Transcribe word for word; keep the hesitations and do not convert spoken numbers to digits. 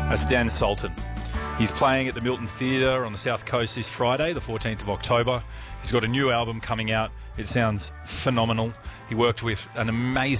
That's Dan Sultan. He's playing at the Milton Theatre on the South Coast this Friday, the fourteenth of October. He's got a new album coming out. It sounds phenomenal. He worked with an amazing